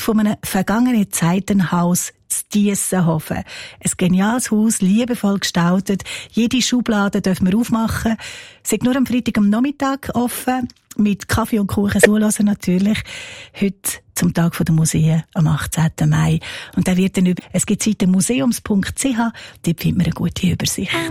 von einem vergangenen Zeitenhaus zu Diessenhofen. Ein geniales Haus, liebevoll gestaltet. Jede Schublade dürfen wir aufmachen. Es ist nur am Freitag am Nachmittag offen. Mit Kaffee und Kuchen zuhören natürlich. Heute zum Tag der Museen am 18. Mai. Und da wird dann es gibt Seite museums.ch, dort findet man eine gute Übersicht.